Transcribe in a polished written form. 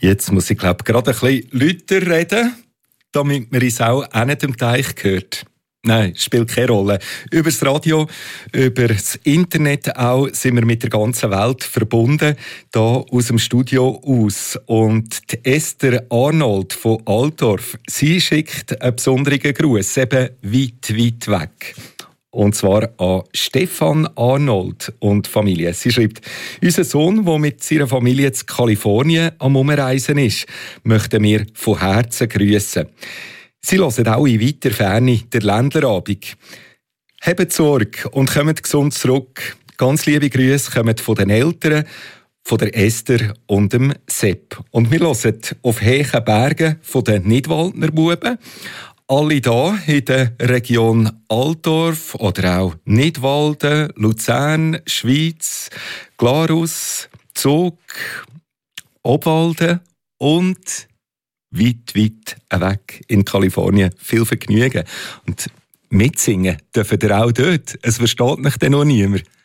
Jetzt muss ich, glaube gerade ein bisschen lauter reden, damit man uns auch nicht im Teich hört. Nein, spielt keine Rolle. Über das Radio, über das Internet auch sind wir mit der ganzen Welt verbunden, hier aus dem Studio aus. Und die Esther Arnold von Altdorf, sie schickt einen besonderen Gruß, eben weit weg. Und zwar an Stefan Arnold und Familie. Sie schreibt, unser Sohn, der mit seiner Familie in Kalifornien am Umreisen ist, möchten wir von Herzen grüßen. Sie hören auch in weiter Ferne der Ländlerabend. Habt Sorge und kommt gesund zurück. Ganz liebe Grüße kommen von den Eltern, von der Esther und dem Sepp. Und wir hören auf hohen Bergen von den Nidwaldner Buben. Alle hier in der Region Altdorf oder auch Nidwalden, Luzern, Schweiz, Glarus, Zug, Obwalden und weit weg in Kalifornien. Viel Vergnügen. Und mitsingen dürfen ihr auch dort. Es versteht mich dann noch niemand.